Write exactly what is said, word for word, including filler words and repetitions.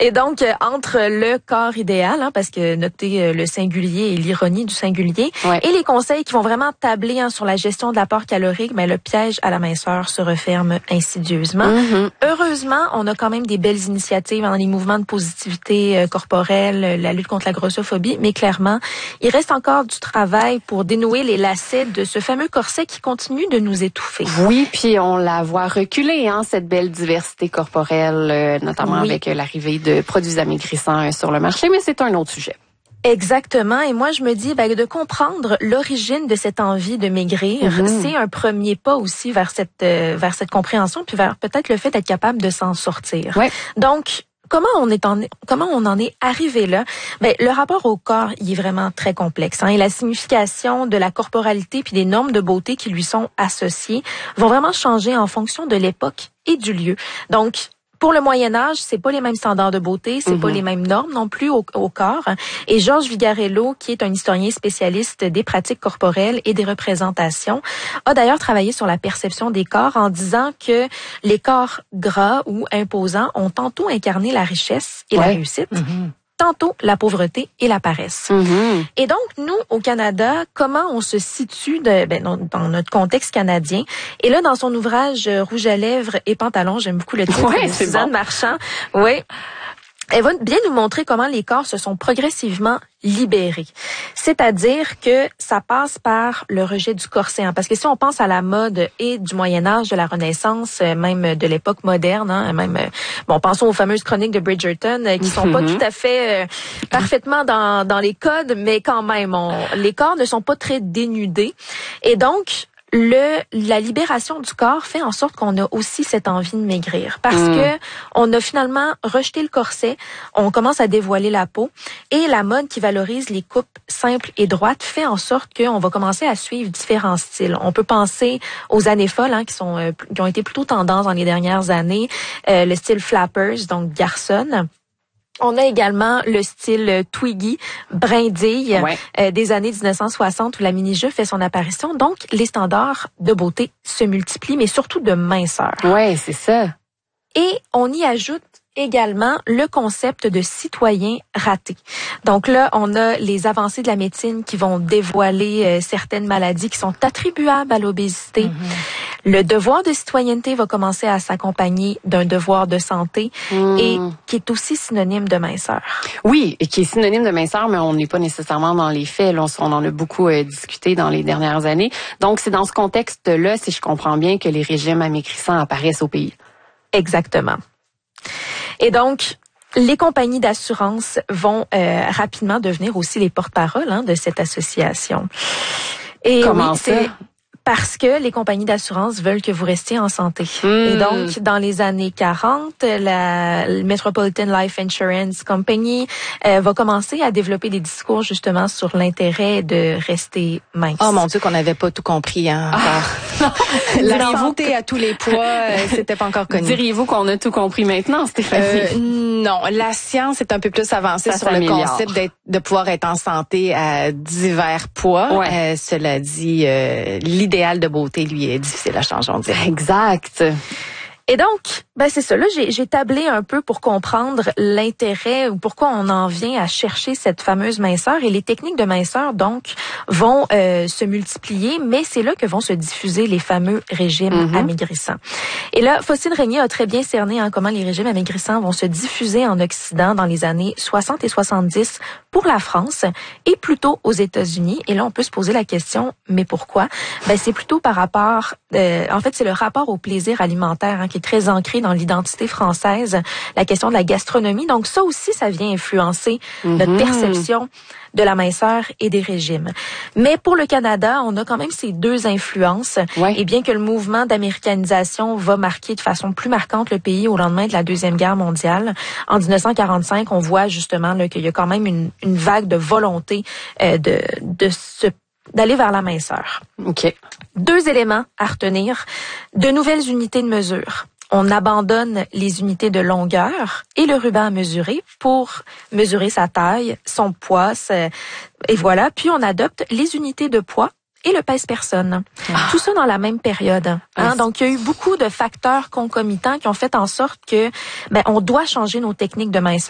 Et donc, euh, entre le corps idéal, hein, parce que notez euh, le singulier et l'ironie du singulier, ouais. et les conseils qui vont vraiment tabler hein, sur la gestion de l'apport calorique, ben, le piège à la minceur se referme insidieusement. Mm-hmm. Heureusement, on a quand même des belles initiatives dans les mouvements de positivité euh, corporelle, la lutte contre la grossophobie, mais clairement, il reste encore du travail pour dénouer les lacets de ce fameux corset qui continue de nous étouffer. Oui, puis on la voit reculer, hein, cette belle diversité corporelle, euh, notamment oui. avec euh, l'arrivée de produits amaigrissants euh, sur le marché, mais c'est un autre sujet. Exactement. Et moi, je me dis, ben, de comprendre l'origine de cette envie de maigrir, mm-hmm. c'est un premier pas aussi vers cette euh, vers cette compréhension, puis vers peut-être le fait d'être capable de s'en sortir. Ouais. Donc, comment on est en comment on en est arrivé là? Ben, le rapport au corps, il est vraiment très complexe. Hein, et la signification de la corporalité puis des normes de beauté qui lui sont associées vont vraiment changer en fonction de l'époque et du lieu. Donc, pour le Moyen Âge, c'est pas les mêmes standards de beauté, c'est mm-hmm. pas les mêmes normes non plus au, au corps. Et Georges Vigarello, qui est un historien spécialiste des pratiques corporelles et des représentations, a d'ailleurs travaillé sur la perception des corps en disant que les corps gras ou imposants ont tantôt incarné la richesse et ouais. la réussite. Mm-hmm. Tantôt la pauvreté et la paresse. Mm-hmm. Et donc, nous, au Canada, comment on se situe de, ben, dans, dans notre contexte canadien? Et là, dans son ouvrage « Rouge à lèvres et pantalon », j'aime beaucoup le titre ouais, de Suzanne bon. Marchand. Oui. Elle va bien nous montrer comment les corps se sont progressivement libérés. C'est-à-dire que ça passe par le rejet du corset. Hein, parce que si on pense à la mode et du Moyen-Âge, de la Renaissance, même de l'époque moderne, hein, même bon, pensons aux fameuses chroniques de Bridgerton qui sont mm-hmm. pas tout à fait euh, parfaitement dans, dans les codes, mais quand même, on, les corps ne sont pas très dénudés. Et donc, Le, la libération du corps fait en sorte qu'on a aussi cette envie de maigrir parce mmh. que on a finalement rejeté le corset, on commence à dévoiler la peau et la mode qui valorise les coupes simples et droites fait en sorte qu'on va commencer à suivre différents styles. On peut penser aux années folles hein, qui sont euh, qui ont été plutôt tendance dans les dernières années, euh, le style flappers donc garçonne. On a également le style Twiggy, brindille, ouais. euh, des années dix-neuf cent soixante où la mini-jupe fait son apparition. Donc, les standards de beauté se multiplient, mais surtout de minceur. Ouais, c'est ça. Et on y ajoute également le concept de citoyen raté. Donc là, on a les avancées de la médecine qui vont dévoiler euh, certaines maladies qui sont attribuables à l'obésité. Mm-hmm. Le devoir de citoyenneté va commencer à s'accompagner d'un devoir de santé mm. et qui est aussi synonyme de minceur. Oui, et qui est synonyme de minceur, mais on n'est pas nécessairement dans les faits. Là, on en a beaucoup euh, discuté dans les dernières années. Donc, c'est dans ce contexte-là, si je comprends bien, que les régimes amaigrissants apparaissent au pays. Exactement. Et donc, les compagnies d'assurance vont euh, rapidement devenir aussi les porte-parole hein, de cette association. Et Comment oui, ça? C'est parce que les compagnies d'assurance veulent que vous restiez en santé. Mmh. Et donc, dans les années quarante, la Metropolitan Life Insurance Company euh, va commencer à développer des discours justement sur l'intérêt de rester mince. Oh mon Dieu, qu'on n'avait pas tout compris. Hein, ah. La santé à tous les poids, euh, c'était pas encore connu. Diriez-vous qu'on a tout compris maintenant, Stéphanie? Euh, non, la science est un peu plus avancée Ça sur s'améliore. le concept d'être, de pouvoir être en santé à divers poids. Ouais. Euh, cela dit, euh, l'idéal de beauté, lui, est difficile à changer, on dirait. Exact. Et donc, ben c'est ça. Là, j'ai, j'ai tablé un peu pour comprendre l'intérêt ou pourquoi on en vient à chercher cette fameuse minceur. Et les techniques de minceur, donc, vont euh, se multiplier, mais c'est là que vont se diffuser les fameux régimes mm-hmm. amaigrissants. Et là, Faustine Régnier a très bien cerné hein, comment les régimes amaigrissants vont se diffuser en Occident dans les années soixante et soixante-dix pour la France et plutôt aux États-Unis. Et là, on peut se poser la question, mais pourquoi? Ben c'est plutôt par rapport, euh, en fait, c'est le rapport au plaisir alimentaire hein, qui est très ancré dans l'identité française, la question de la gastronomie. Donc ça aussi, ça vient influencer mm-hmm. notre perception de la minceur et des régimes. Mais pour le Canada, on a quand même ces deux influences. Ouais. Et bien que le mouvement d'américanisation va marquer de façon plus marquante le pays au lendemain de la Deuxième Guerre mondiale, en dix-neuf cent quarante-cinq, on voit justement là, qu'il y a quand même une, une vague de volonté euh, de, de se d'aller vers la minceur. OK. Deux éléments à retenir. De nouvelles unités de mesure. On abandonne les unités de longueur et le ruban à mesurer pour mesurer sa taille, son poids, et voilà. Puis on adopte les unités de poids et le pèse-personne. Ah. Tout ça dans la même période. Hein? Ah, Donc, il y a eu beaucoup de facteurs concomitants qui ont fait en sorte que ben, on doit changer nos techniques de minceur.